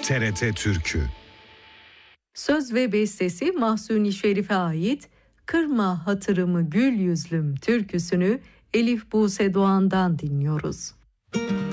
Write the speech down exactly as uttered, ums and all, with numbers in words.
T R T Türkü. Söz ve bestesi Mahsuni Şerif'e ait "Kırma Hatırımı Gül Yüzlüm" türküsünü Elif Buse Doğan'dan dinliyoruz.